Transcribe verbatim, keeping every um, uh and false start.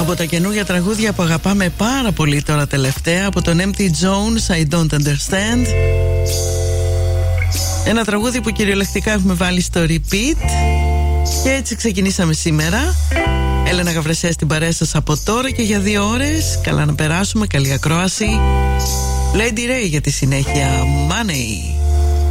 Από τα καινούργια τραγούδια που αγαπάμε πάρα πολύ τώρα τελευταία, από τον Empty Jones, I Don't Understand. Ένα τραγούδι που κυριολεκτικά έχουμε βάλει στο repeat. Και έτσι ξεκινήσαμε σήμερα. Έλενα Γαβρεσέα στην παρέα σας από τώρα και για δύο ώρες. Καλά να περάσουμε, καλή ακρόαση. Lady Ray για τη συνέχεια. Money.